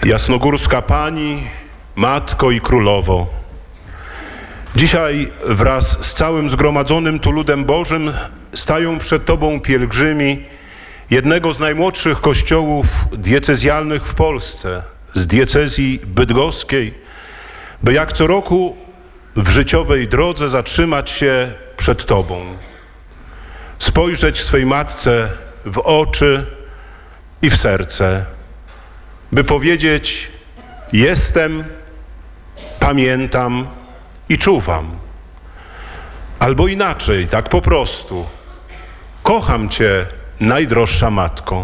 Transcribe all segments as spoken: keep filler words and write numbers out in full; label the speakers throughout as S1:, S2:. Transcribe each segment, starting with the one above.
S1: Jasnogórska Pani, Matko i Królowo, dzisiaj wraz z całym zgromadzonym tu ludem Bożym stają przed Tobą pielgrzymi jednego z najmłodszych kościołów diecezjalnych w Polsce, z diecezji bydgoskiej, by jak co roku w życiowej drodze zatrzymać się przed Tobą, spojrzeć swej Matce w oczy i w serce, by powiedzieć: jestem, pamiętam i czuwam. Albo inaczej, tak po prostu: kocham Cię, najdroższa Matko.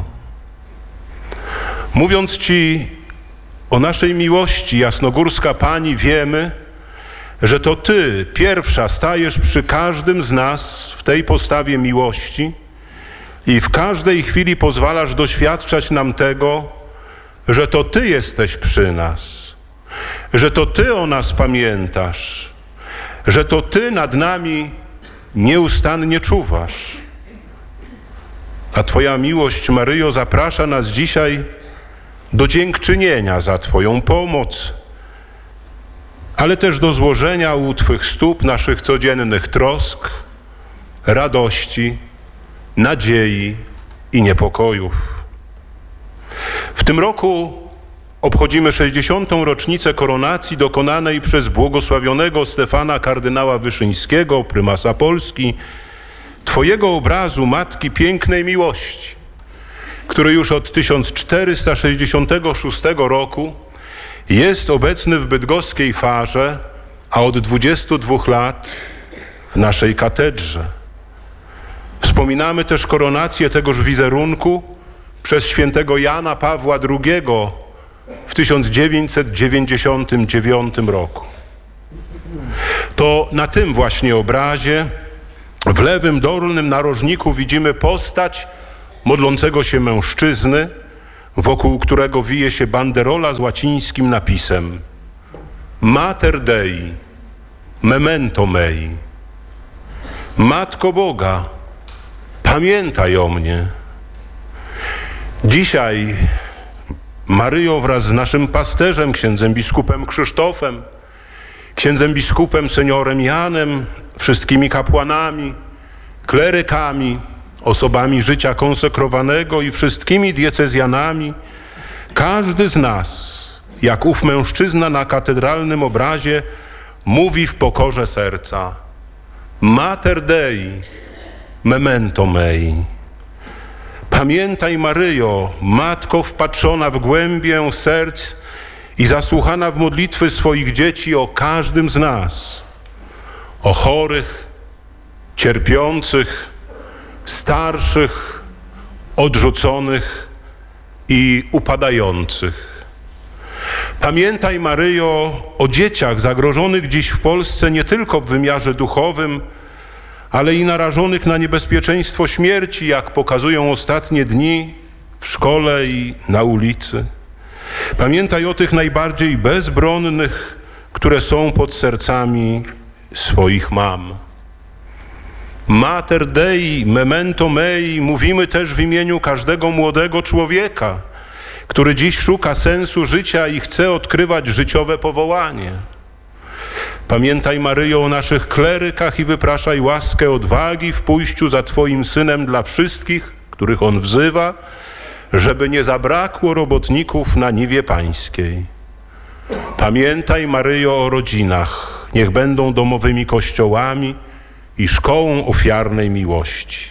S1: Mówiąc Ci o naszej miłości, Jasnogórska Pani, wiemy, że to Ty pierwsza stajesz przy każdym z nas w tej postawie miłości i w każdej chwili pozwalasz doświadczać nam tego, że to Ty jesteś przy nas, że to Ty o nas pamiętasz, że to Ty nad nami nieustannie czuwasz. A Twoja miłość, Maryjo, zaprasza nas dzisiaj do dziękczynienia za Twoją pomoc, ale też do złożenia u Twych stóp naszych codziennych trosk, radości, nadziei i niepokojów. W tym roku obchodzimy sześćdziesiątą rocznicę koronacji dokonanej przez błogosławionego Stefana kardynała Wyszyńskiego, prymasa Polski, Twojego obrazu Matki Pięknej Miłości, który już od tysiąc czterysta sześćdziesiątego szóstego roku jest obecny w bydgoskiej farze, a od dwudziestu dwóch lat w naszej katedrze. Wspominamy też koronację tegoż wizerunku przez świętego Jana Pawła drugiego w tysiąc dziewięćset dziewięćdziesiątym dziewiątym roku. To na tym właśnie obrazie w lewym dolnym narożniku widzimy postać modlącego się mężczyzny, wokół którego wije się banderola z łacińskim napisem: Mater Dei, memento mei. Matko Boga, pamiętaj o mnie. Dzisiaj, Maryjo, wraz z naszym pasterzem, księdzem biskupem Krzysztofem, księdzem biskupem seniorem Janem, wszystkimi kapłanami, klerykami, osobami życia konsekrowanego i wszystkimi diecezjanami, każdy z nas, jak ów mężczyzna na katedralnym obrazie, mówi w pokorze serca: Mater Dei, memento mei. Pamiętaj, Maryjo, Matko wpatrzona w głębię serc i zasłuchana w modlitwy swoich dzieci o każdym z nas, o chorych, cierpiących, starszych, odrzuconych i upadających. Pamiętaj, Maryjo, o dzieciach zagrożonych dziś w Polsce nie tylko w wymiarze duchowym, ale i narażonych na niebezpieczeństwo śmierci, jak pokazują ostatnie dni w szkole i na ulicy. Pamiętaj o tych najbardziej bezbronnych, które są pod sercami swoich mam. Mater Dei, memento mei mówimy też w imieniu każdego młodego człowieka, który dziś szuka sensu życia i chce odkrywać życiowe powołanie. Pamiętaj, Maryjo, o naszych klerykach i wypraszaj łaskę odwagi w pójściu za Twoim Synem dla wszystkich, których On wzywa, żeby nie zabrakło robotników na niwie pańskiej. Pamiętaj, Maryjo, o rodzinach. Niech będą domowymi kościołami i szkołą ofiarnej miłości.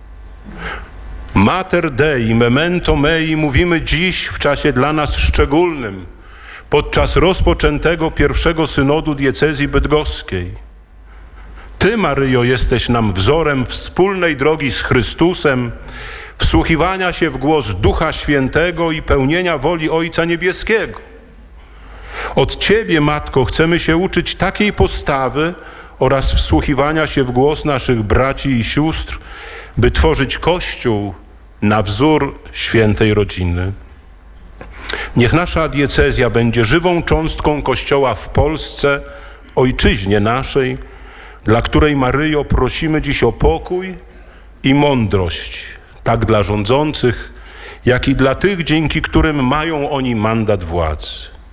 S1: Mater Dei, memento mei mówimy dziś w czasie dla nas szczególnym, podczas rozpoczętego pierwszego synodu diecezji bydgoskiej. Ty, Maryjo, jesteś nam wzorem wspólnej drogi z Chrystusem, wsłuchiwania się w głos Ducha Świętego i pełnienia woli Ojca Niebieskiego. Od Ciebie, Matko, chcemy się uczyć takiej postawy oraz wsłuchiwania się w głos naszych braci i sióstr, by tworzyć Kościół na wzór świętej rodziny. Niech nasza diecezja będzie żywą cząstką Kościoła w Polsce, ojczyźnie naszej, dla której, Maryjo, prosimy dziś o pokój i mądrość, tak dla rządzących, jak i dla tych, dzięki którym mają oni mandat władzy.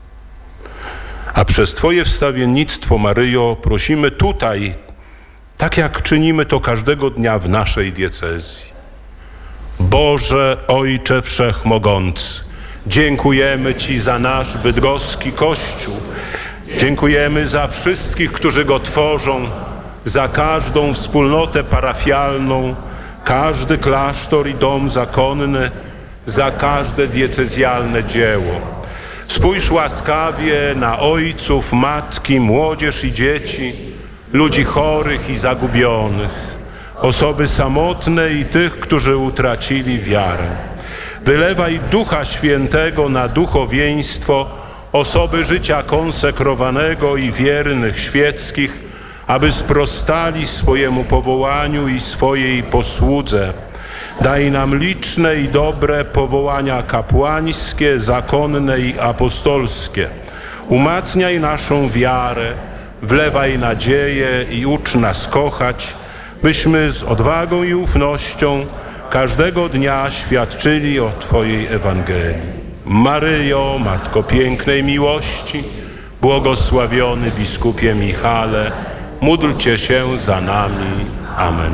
S1: A przez Twoje wstawiennictwo, Maryjo, prosimy tutaj, tak jak czynimy to każdego dnia w naszej diecezji. Boże, Ojcze Wszechmogący, dziękujemy Ci za nasz bydgoski Kościół. Dziękujemy za wszystkich, którzy go tworzą, za każdą wspólnotę parafialną, każdy klasztor i dom zakonny, za każde diecezjalne dzieło. Spójrz łaskawie na ojców, matki, młodzież i dzieci, ludzi chorych i zagubionych, osoby samotne i tych, którzy utracili wiarę. Wylewaj Ducha Świętego na duchowieństwo, osoby życia konsekrowanego i wiernych świeckich, aby sprostali swojemu powołaniu i swojej posłudze. Daj nam liczne i dobre powołania kapłańskie, zakonne i apostolskie. Umacniaj naszą wiarę, wlewaj nadzieję i ucz nas kochać, byśmy z odwagą i ufnością każdego dnia świadczyli o Twojej Ewangelii. Maryjo, Matko pięknej miłości, błogosławiony biskupie Michale, módlcie się za nami. Amen.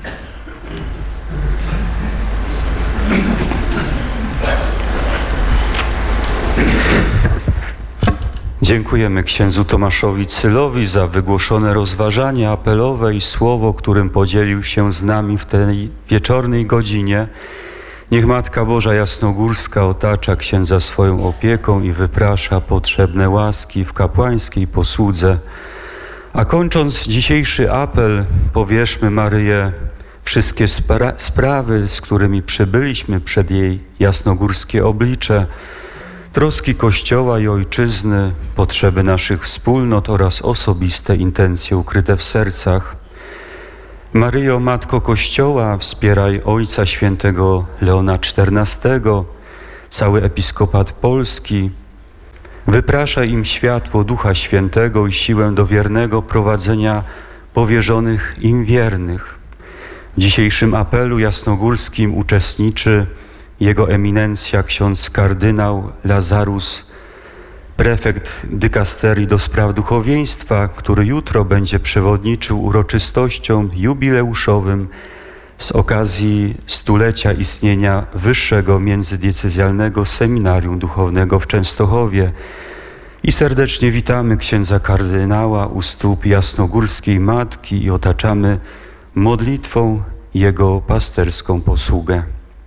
S2: Dziękujemy księdzu Tomaszowi Cylowi za wygłoszone rozważanie apelowe i słowo, którym podzielił się z nami w tej wieczornej godzinie. Niech Matka Boża Jasnogórska otacza księdza swoją opieką i wyprasza potrzebne łaski w kapłańskiej posłudze. A kończąc dzisiejszy apel, powierzmy Maryję wszystkie spra- sprawy, z którymi przybyliśmy przed jej jasnogórskie oblicze, troski Kościoła i Ojczyzny, potrzeby naszych wspólnot oraz osobiste intencje ukryte w sercach. Maryjo, Matko Kościoła, wspieraj Ojca Świętego Leona czternastego, cały Episkopat Polski. Wypraszaj im światło Ducha Świętego i siłę do wiernego prowadzenia powierzonych im wiernych. W dzisiejszym apelu jasnogórskim uczestniczy Jego Eminencja ksiądz kardynał Lazarus, prefekt dykasterii do spraw duchowieństwa, który jutro będzie przewodniczył uroczystościom jubileuszowym z okazji stulecia istnienia Wyższego Międzydiecezjalnego Seminarium Duchownego w Częstochowie. I serdecznie witamy księdza kardynała u stóp jasnogórskiej Matki i otaczamy modlitwą jego pasterską posługę.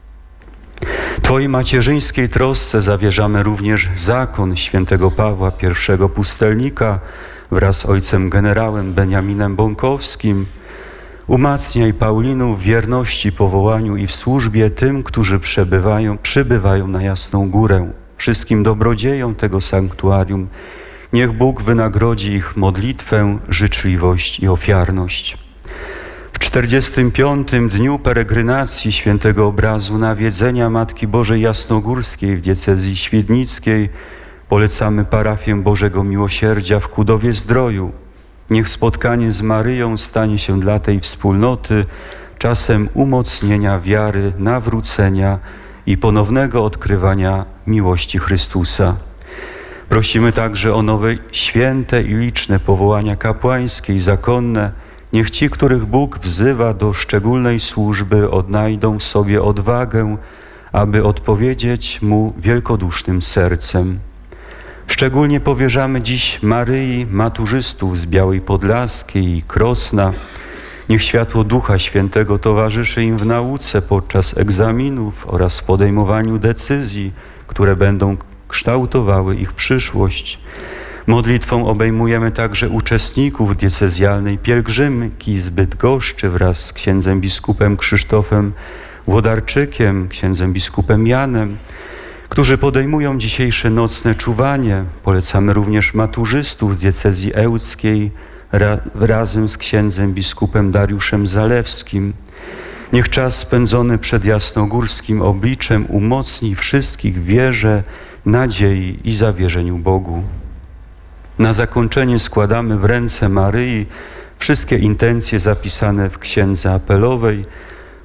S2: Twojej macierzyńskiej trosce zawierzamy również zakon świętego Pawła, pierwszego pustelnika, wraz z ojcem generałem Beniaminem Bąkowskim. Umacniaj Paulinów w wierności powołaniu i w służbie tym, którzy przebywają, przybywają na Jasną Górę. Wszystkim dobrodziejom tego sanktuarium niech Bóg wynagrodzi ich modlitwę, życzliwość i ofiarność. W czterdziestym piątym dniu peregrynacji świętego obrazu nawiedzenia Matki Bożej Jasnogórskiej w diecezji świdnickiej polecamy parafię Bożego Miłosierdzia w Kudowie-Zdroju. Niech spotkanie z Maryją stanie się dla tej wspólnoty czasem umocnienia wiary, nawrócenia i ponownego odkrywania miłości Chrystusa. Prosimy także o nowe święte i liczne powołania kapłańskie i zakonne. Niech ci, których Bóg wzywa do szczególnej służby, odnajdą w sobie odwagę, aby odpowiedzieć Mu wielkodusznym sercem. Szczególnie powierzamy dziś Maryi, maturzystów z Białej Podlaskiej i Krosna. Niech światło Ducha Świętego towarzyszy im w nauce podczas egzaminów oraz w podejmowaniu decyzji, które będą kształtowały ich przyszłość. Modlitwą obejmujemy także uczestników diecezjalnej pielgrzymki z Bydgoszczy wraz z księdzem biskupem Krzysztofem Włodarczykiem, księdzem biskupem Janem, którzy podejmują dzisiejsze nocne czuwanie. Polecamy również maturzystów z diecezji ełckiej ra, razem z księdzem biskupem Dariuszem Zalewskim. Niech czas spędzony przed jasnogórskim obliczem umocni wszystkich w wierze, nadziei i zawierzeniu Bogu. Na zakończenie składamy w ręce Maryi wszystkie intencje zapisane w księdze apelowej.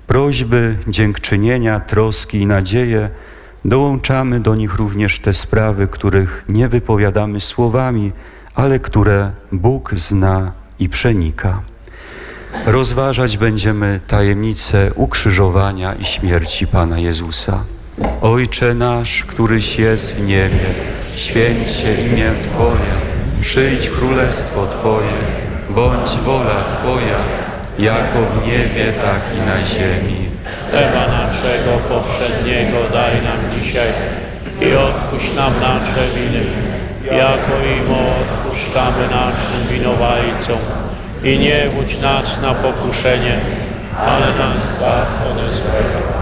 S2: prośby, dziękczynienia, troski i nadzieje, dołączamy do nich również te sprawy, których nie wypowiadamy słowami, ale które Bóg zna i przenika. Rozważać będziemy tajemnicę ukrzyżowania i śmierci Pana Jezusa. Ojcze nasz, któryś jest w niebie, święć się imię Twoje, przyjdź królestwo Twoje, bądź wola Twoja, jako w niebie, tak i na ziemi.
S3: Chleba naszego powszedniego daj nam dzisiaj i odpuść nam nasze winy, jako i my odpuszczamy naszym winowajcom. I nie wódź nas na pokuszenie, ale nas zbaw ode złego.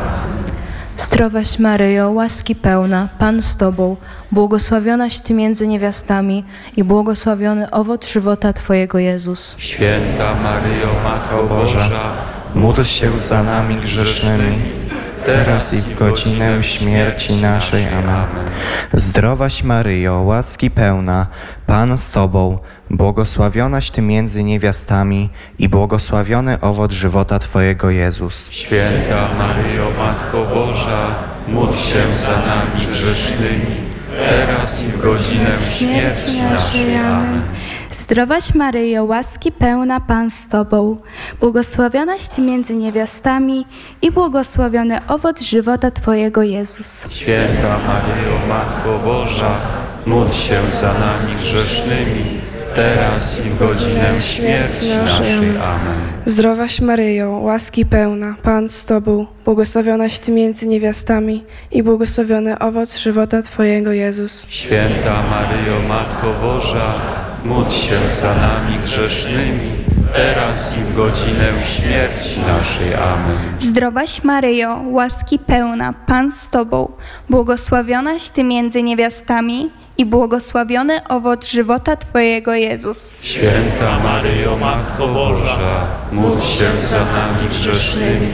S4: Zdrowaś Maryjo, łaski pełna, Pan z Tobą, błogosławionaś Ty między niewiastami i błogosławiony owoc żywota Twojego Jezus.
S2: Święta Maryjo, Matko Boża, módl się za nami grzesznymi,
S5: teraz i w godzinę śmierci naszej. Amen. Zdrowaś Maryjo, łaski pełna, Pan z Tobą, błogosławionaś Ty między niewiastami i błogosławiony owoc żywota Twojego Jezus.
S2: Święta Maryjo, Matko Boża, módl się za nami grzesznymi, teraz i w godzinę śmierci naszej. Amen.
S6: Zdrowaś Maryjo, łaski pełna, Pan z Tobą, błogosławionaś Ty między niewiastami i błogosławiony owoc żywota Twojego Jezus.
S2: Święta Maryjo, Matko Boża, módl się za nami grzesznymi, teraz i w godzinę śmierci naszej. Amen.
S7: Zdrowaś Maryjo, łaski pełna, Pan z Tobą, błogosławionaś Ty między niewiastami i błogosławiony owoc żywota Twojego Jezus.
S2: Święta Maryjo, Matko Boża, módl się za nami grzesznymi, teraz i w godzinę śmierci naszej. Amen.
S8: Zdrowaś Maryjo, łaski pełna, Pan z Tobą, błogosławionaś Ty między niewiastami i błogosławiony owoc żywota Twojego Jezus.
S2: Święta Maryjo, Matko Boża, módl się za nami grzesznymi,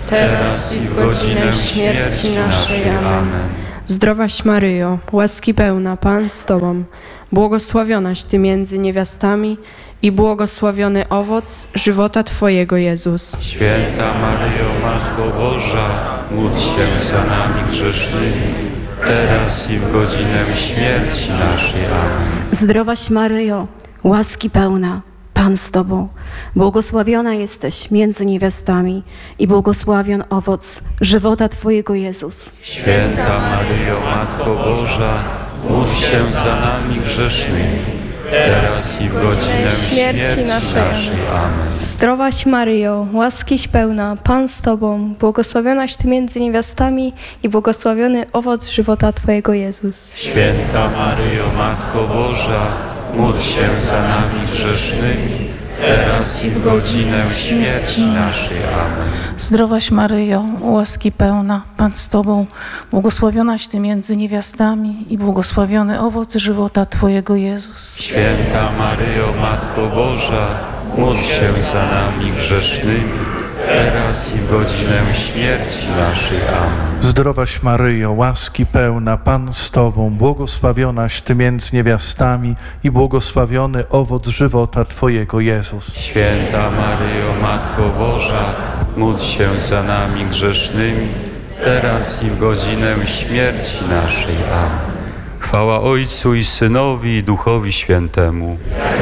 S2: teraz i w godzinę śmierci naszej. Amen.
S9: Zdrowaś Maryjo, łaski pełna, Pan z Tobą, błogosławionaś Ty między niewiastami i błogosławiony owoc żywota Twojego Jezus.
S2: Święta Maryjo, Matko Boża, módl się za nami grzesznymi, teraz i w godzinę śmierci naszej. Amen.
S10: Zdrowaś Maryjo, łaski pełna, Pan z Tobą, błogosławiona jesteś między niewiastami i błogosławion owoc żywota Twojego Jezus.
S2: Święta Maryjo, Matko Boża, módl się za nami grzesznymi, teraz i w godzinę śmierci naszej. Amen.
S4: Zdrowaś Maryjo, łaskiś pełna, Pan z Tobą, błogosławionaś Ty między niewiastami i błogosławiony owoc żywota Twojego Jezus.
S2: Święta Maryjo, Matko Boża, módl się za nami grzesznymi, teraz i w godzinę śmierci naszej. Amen.
S11: Zdrowaś Maryjo, łaski pełna, Pan z Tobą, błogosławionaś Ty między niewiastami i błogosławiony owoc żywota Twojego Jezus.
S2: Święta Maryjo, Matko Boża, módl się za nami grzesznymi, teraz i w godzinę śmierci naszej. Amen.
S12: Zdrowaś Maryjo, łaski pełna, Pan z Tobą, błogosławionaś Ty między niewiastami i błogosławiony owoc żywota Twojego Jezus.
S2: Święta Maryjo, Matko Boża, módl się za nami grzesznymi, teraz i w godzinę śmierci naszej. Amen. Chwała Ojcu i Synowi i Duchowi Świętemu.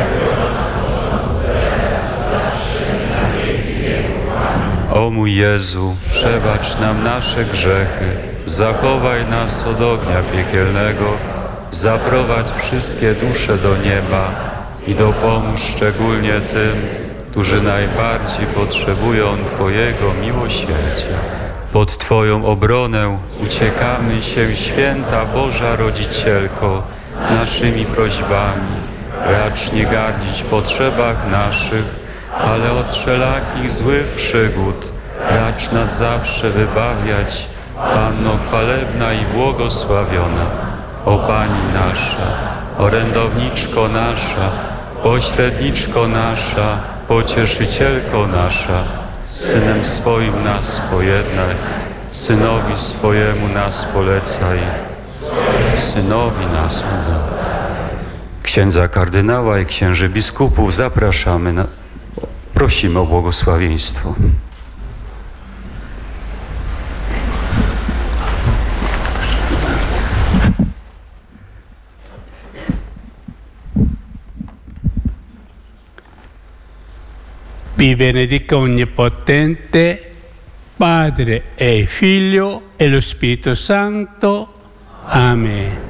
S2: O mój Jezu, przebacz nam nasze grzechy, zachowaj nas od ognia piekielnego, zaprowadź wszystkie dusze do nieba i dopomóż szczególnie tym, którzy najbardziej potrzebują Twojego miłosierdzia. Pod Twoją obronę uciekamy się, Święta Boża Rodzicielko, naszymi prośbami. Racz nie gardzić potrzebach naszych, ale od wszelakich złych przygód racz nas zawsze wybawiać, Panno chwalebna i błogosławiona. O Pani nasza, orędowniczko nasza, pośredniczko nasza, pocieszycielko nasza, Synem swoim nas pojednaj, Synowi swojemu nas polecaj, Synowi nas udaj. Księdza kardynała i księży biskupów zapraszamy na... Prosimy o błogosławieństwo.
S13: vi benedica Onnipotente, Padre e Figlio e lo Spirito Santo. Amen.